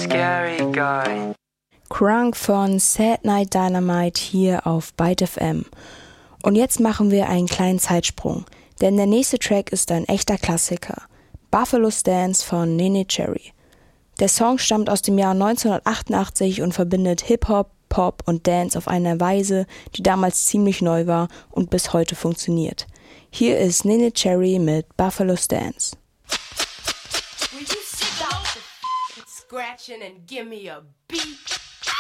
scary guy. Crunk von Sad Night Dynamite hier auf Byte FM. Und jetzt machen wir einen kleinen Zeitsprung, denn der nächste Track ist ein echter Klassiker. Buffalo Stance von Neneh Cherry. Der Song stammt aus dem Jahr 1988 und verbindet Hip-Hop, Pop und Dance auf eine Weise, die damals ziemlich neu war und bis heute funktioniert. Hier ist Neneh Cherry mit Buffalo Stance. Will you stop the scratching and give me a beat?